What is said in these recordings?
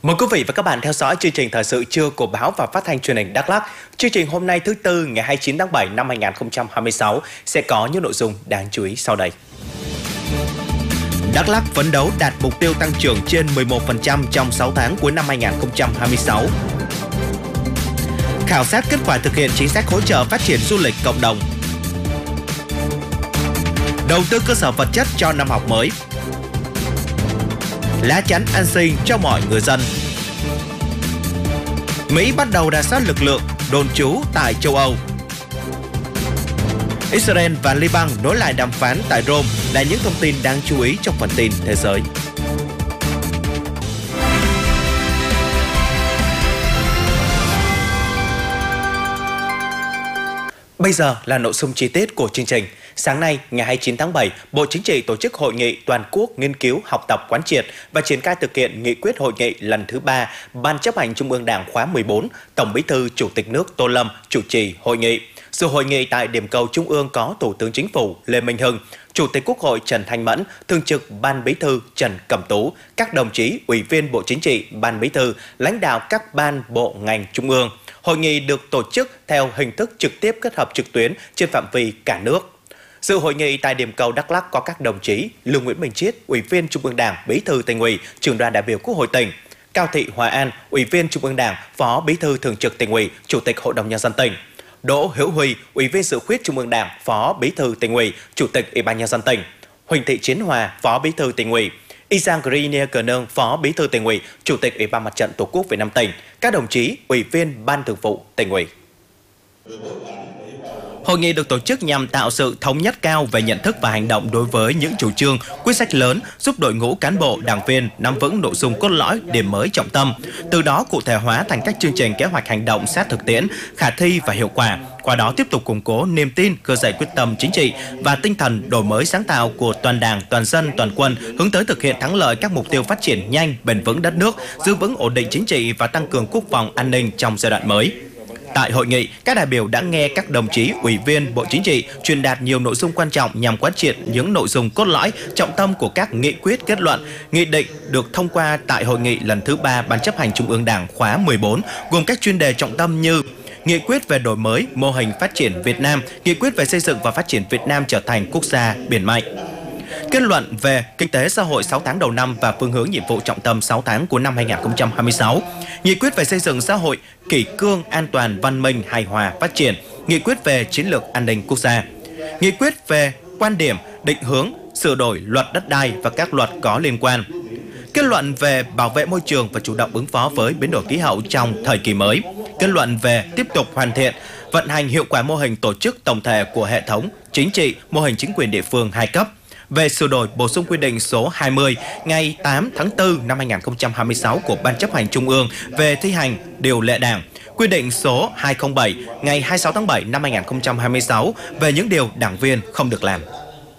Mời quý vị và các bạn theo dõi chương trình thời sự trưa của báo và phát thanh truyền hình Đắk Lắk. Chương trình hôm nay thứ Tư ngày 29 tháng 7 năm 2026 sẽ có những nội dung đáng chú ý sau đây. Đắk Lắk phấn đấu đạt mục tiêu tăng trưởng trên 11% trong 6 tháng cuối năm 2026. Khảo sát kết quả thực hiện chính sách hỗ trợ phát triển du lịch cộng đồng. Đầu tư cơ sở vật chất cho năm học mới. Lá chắn an sinh cho mọi người dân. Mỹ bắt đầu rà soát lực lượng đồn trú tại châu Âu. Israel và Liban nối lại đàm phán tại Rome là những thông tin đáng chú ý trong phần tin thế giới. Bây giờ là nội dung chi tiết của chương trình. Sáng nay, ngày 29 tháng 7, Bộ Chính trị tổ chức hội nghị toàn quốc nghiên cứu, học tập, quán triệt và triển khai thực hiện nghị quyết hội nghị lần thứ 3 Ban chấp hành Trung ương Đảng khóa 14, Tổng Bí thư Chủ tịch nước Tô Lâm chủ trì hội nghị. Dự hội nghị tại điểm cầu Trung ương có Thủ tướng Chính phủ Lê Minh Hưng, Chủ tịch Quốc hội Trần Thanh Mẫn, Thường trực Ban Bí thư Trần Cẩm Tú, các đồng chí Ủy viên Bộ Chính trị, Ban Bí thư, lãnh đạo các ban bộ ngành Trung ương. Hội nghị được tổ chức theo hình thức trực tiếp kết hợp trực tuyến trên phạm vi cả nước. Dự hội nghị tại điểm cầu Đắk Lắk có các đồng chí Lương Nguyễn Minh Chiết, Ủy viên Trung ương Đảng, Bí thư Tỉnh ủy, Trưởng đoàn đại biểu Quốc hội tỉnh; Cao Thị Hòa An, Ủy viên Trung ương Đảng, Phó Bí thư Thường trực Tỉnh ủy, Chủ tịch Hội đồng Nhân dân tỉnh; Đỗ Hữu Huy, Ủy viên Dự khuyết Trung ương Đảng, Phó Bí thư Tỉnh ủy, Chủ tịch Ủy ban Nhân dân tỉnh; Huỳnh Thị Chiến Hòa, Phó Bí thư Tỉnh ủy; Isang Grinier Cờ Nương, Phó Bí thư Tỉnh ủy, Chủ tịch Ủy ban Mặt trận Tổ quốc Việt Nam tỉnh; các đồng chí Ủy viên Ban Thường vụ Tỉnh ủy. Hội nghị được tổ chức nhằm tạo sự thống nhất cao về nhận thức và hành động đối với những chủ trương, quyết sách lớn, giúp đội ngũ cán bộ, đảng viên nắm vững nội dung cốt lõi, điểm mới trọng tâm, từ đó cụ thể hóa thành các chương trình kế hoạch hành động sát thực tiễn, khả thi và hiệu quả. Qua đó tiếp tục củng cố niềm tin, khơi dậy quyết tâm chính trị và tinh thần đổi mới sáng tạo của toàn Đảng, toàn dân, toàn quân, hướng tới thực hiện thắng lợi các mục tiêu phát triển nhanh, bền vững đất nước, giữ vững ổn định chính trị và tăng cường quốc phòng an ninh trong giai đoạn mới. Tại hội nghị, các đại biểu đã nghe các đồng chí Ủy viên Bộ Chính trị truyền đạt nhiều nội dung quan trọng nhằm quán triệt những nội dung cốt lõi, trọng tâm của các nghị quyết, kết luận, nghị định được thông qua tại hội nghị lần thứ 3 Ban chấp hành Trung ương Đảng khóa 14, gồm các chuyên đề trọng tâm như nghị quyết về đổi mới mô hình phát triển Việt Nam, nghị quyết về xây dựng và phát triển Việt Nam trở thành quốc gia biển mạnh, kết luận về kinh tế xã hội 6 tháng đầu năm và phương hướng nhiệm vụ trọng tâm 6 tháng của năm 2026, nghị quyết về xây dựng xã hội kỷ cương, an toàn, văn minh, hài hòa, phát triển, nghị quyết về chiến lược an ninh quốc gia, nghị quyết về quan điểm, định hướng, sửa đổi luật đất đai và các luật có liên quan, kết luận về bảo vệ môi trường và chủ động ứng phó với biến đổi khí hậu trong thời kỳ mới, kết luận về tiếp tục hoàn thiện, vận hành hiệu quả mô hình tổ chức tổng thể của hệ thống chính trị, mô hình chính quyền địa phương 2 cấp, về sửa đổi bổ sung quy định số 20 ngày 8 tháng 4 năm 2026 của Ban chấp hành Trung ương về thi hành điều lệ Đảng, quy định số 207 ngày 26 tháng 7 năm 2026 về những điều đảng viên không được làm.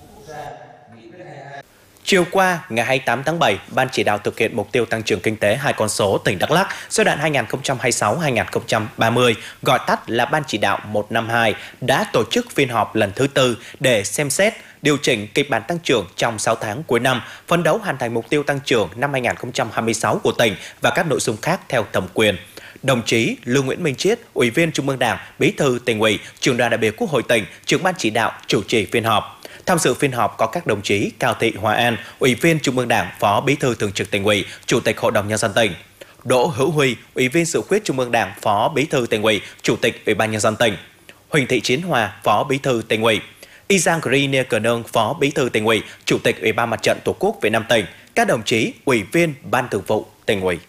Chiều qua, ngày 28 tháng 7, Ban chỉ đạo thực hiện mục tiêu tăng trưởng kinh tế 2 con số tỉnh Đắk Lắk giai đoạn 2026-2030, gọi tắt là Ban chỉ đạo 152, đã tổ chức phiên họp lần thứ 4 để xem xét, điều chỉnh kịch bản tăng trưởng trong 6 tháng cuối năm, phấn đấu hoàn thành mục tiêu tăng trưởng năm 2026 của tỉnh và các nội dung khác theo thẩm quyền. Đồng chí Lương Nguyễn Minh Chiết, Ủy viên Trung ương Đảng, Bí thư Tỉnh ủy, Trưởng đoàn đại biểu Quốc hội tỉnh, Trưởng ban chỉ đạo chủ trì phiên họp. Tham dự phiên họp có các đồng chí Cao Thị Hòa An, Ủy viên Trung ương Đảng, Phó Bí thư Thường trực Tỉnh ủy, Chủ tịch Hội đồng Nhân dân tỉnh; Đỗ Hữu Huy, Ủy viên Dự khuyết Trung ương Đảng, Phó Bí thư Tỉnh ủy, Chủ tịch Ủy ban Nhân dân tỉnh; Huỳnh Thị Chiến Hòa, Phó Bí thư Tỉnh ủy; Isang Grinier Cờ Nương, Phó Bí thư Tỉnh ủy, Chủ tịch Ủy ban Mặt trận Tổ quốc Việt Nam tỉnh; các đồng chí Ủy viên Ban Thường vụ Tỉnh ủy.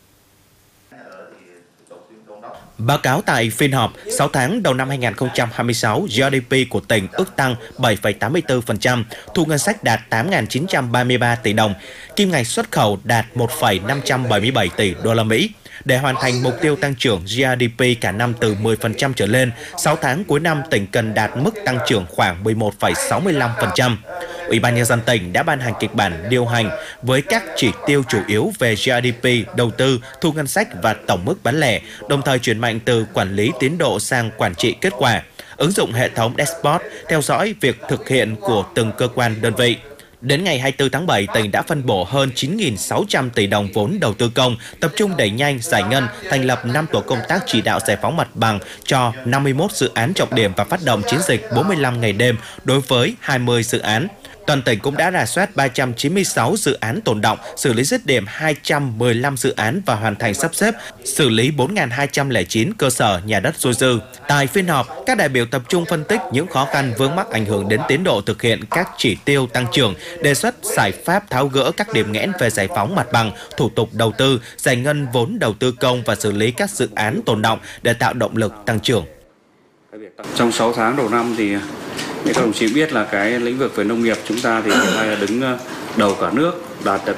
Báo cáo tại phiên họp, 6 tháng đầu năm 2026, GDP của tỉnh ước tăng 7,84%, thu ngân sách đạt 8.933 tỷ đồng, kim ngạch xuất khẩu đạt 1,577 tỷ đô la Mỹ. Để hoàn thành mục tiêu tăng trưởng GDP cả năm từ 10% trở lên, 6 tháng cuối năm tỉnh cần đạt mức tăng trưởng khoảng 11,65%. Ủy ban Nhân dân tỉnh đã ban hành kịch bản điều hành với các chỉ tiêu chủ yếu về GDP, đầu tư, thu ngân sách và tổng mức bán lẻ, đồng thời chuyển mạnh từ quản lý tiến độ sang quản trị kết quả, ứng dụng hệ thống dashboard theo dõi việc thực hiện của từng cơ quan đơn vị. Đến ngày 24 tháng 7, tỉnh đã phân bổ hơn 9.600 tỷ đồng vốn đầu tư công, tập trung đẩy nhanh giải ngân, thành lập 5 tổ công tác chỉ đạo giải phóng mặt bằng cho 51 dự án trọng điểm và phát động chiến dịch 45 ngày đêm đối với 20 dự án. Toàn tỉnh cũng đã rà soát 396 dự án tồn đọng, xử lý dứt điểm 215 dự án và hoàn thành sắp xếp, xử lý 4.209 cơ sở nhà đất dôi dư. Tại phiên họp, các đại biểu tập trung phân tích những khó khăn vướng mắc ảnh hưởng đến tiến độ thực hiện các chỉ tiêu tăng trưởng, đề xuất giải pháp tháo gỡ các điểm nghẽn về giải phóng mặt bằng, thủ tục đầu tư, giải ngân vốn đầu tư công và xử lý các dự án tồn đọng để tạo động lực tăng trưởng. Trong 6 tháng đầu năm thì các đồng chí biết là cái lĩnh vực về nông nghiệp chúng ta thì hiện nay là đứng đầu cả nước, đạt được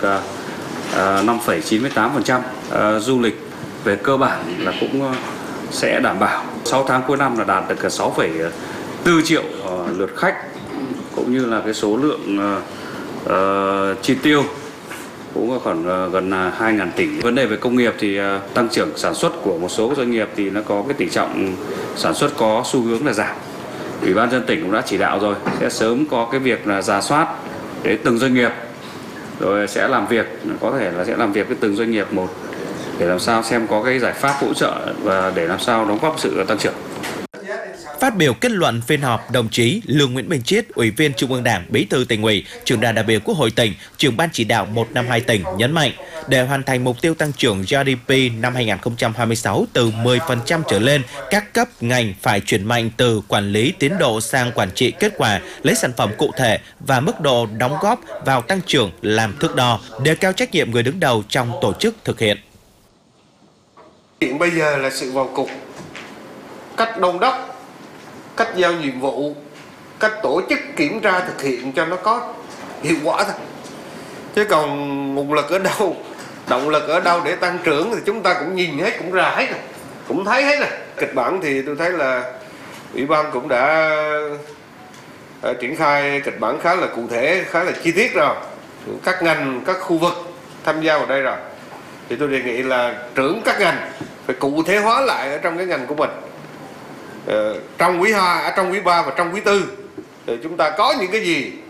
5,98%. Du lịch về cơ bản là cũng sẽ đảm bảo. 6 tháng cuối năm là đạt được 6,4 triệu lượt khách, cũng như là cái số lượng chi tiêu cũng khoảng gần 2.000 tỷ. Vấn đề về công nghiệp thì tăng trưởng sản xuất của một số doanh nghiệp thì nó có cái tỷ trọng sản xuất có xu hướng là giảm. Ủy ban nhân dân tỉnh cũng đã chỉ đạo rồi, sẽ sớm có cái việc là rà soát để từng doanh nghiệp, rồi sẽ làm việc, có thể là sẽ làm việc với từng doanh nghiệp một để làm sao xem có cái giải pháp hỗ trợ và để làm sao đóng góp sự tăng trưởng. Phát biểu kết luận phiên họp, đồng chí Lương Nguyễn Bình Chiết, Ủy viên Trung ương Đảng, Bí thư Tỉnh ủy, Trưởng đoàn đại biểu Quốc hội tỉnh, Trưởng ban chỉ đạo 152 tỉnh nhấn mạnh, để hoàn thành mục tiêu tăng trưởng GDP năm 2026 từ 10% trở lên, các cấp ngành phải chuyển mạnh từ quản lý tiến độ sang quản trị kết quả, lấy sản phẩm cụ thể và mức độ đóng góp vào tăng trưởng làm thước đo, đề cao trách nhiệm người đứng đầu trong tổ chức thực hiện. Hiện bây giờ là sự vào cuộc, cách đôn đốc, cách giao nhiệm vụ, cách tổ chức kiểm tra thực hiện cho nó có hiệu quả thôi. Chứ còn nguồn lực ở đâu, động lực ở đâu để tăng trưởng thì chúng ta cũng nhìn hết, cũng ra hết rồi, cũng thấy hết rồi. Kịch bản thì tôi thấy là Ủy ban cũng đã triển khai kịch bản khá là cụ thể, khá là chi tiết rồi. Các ngành, các khu vực tham gia vào đây rồi. Thì tôi đề nghị là trưởng các ngành phải cụ thể hóa lại ở trong cái ngành của mình. Trong quý 2, trong quý 3 và trong quý 4 thì chúng ta có những cái gì